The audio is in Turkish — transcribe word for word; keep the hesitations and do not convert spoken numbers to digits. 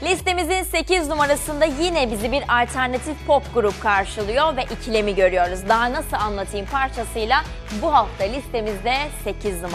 Listemizin sekiz numarasında yine bizi bir alternatif pop grup karşılıyor ve ikilemi görüyoruz. Daha nasıl anlatayım parçasıyla bu hafta listemizde sekiz numara.